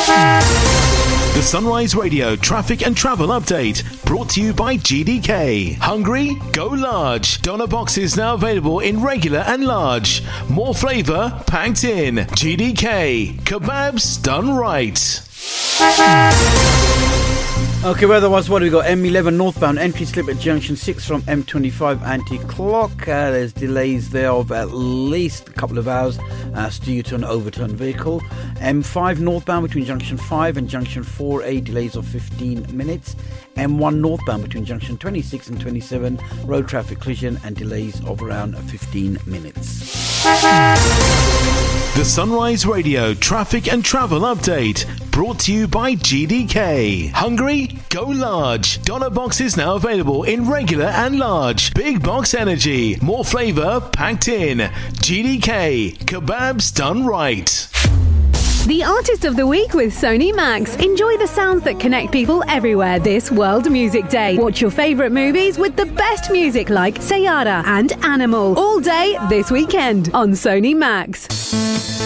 The Sunrise Radio traffic and travel update brought to you by GDK. Hungry? Go large. Doner boxes now available in regular and large. More flavour packed in. GDK. Kebabs done right. Okay, weather-wise, what do we got? M11 northbound entry slip at junction 6 from M25 anti-clock. There's delays there of at least a couple of hours due to an overturned vehicle. M5 northbound between junction 5 and junction 4A, delays of 15 minutes. M1 northbound between junction 26 and 27, road traffic collision and delays of around 15 minutes. The Sunrise Radio traffic and travel update brought to you by GDK. Hungry? Go large. Doner boxes now available in regular and large. Big box energy. More flavour packed in. GDK. Kebabs done right. The Artist of the Week with Sony Max. Enjoy the sounds that connect people everywhere this World Music Day. Watch your favourite movies with the best music like Sayara and Animal all day this weekend on Sony Max.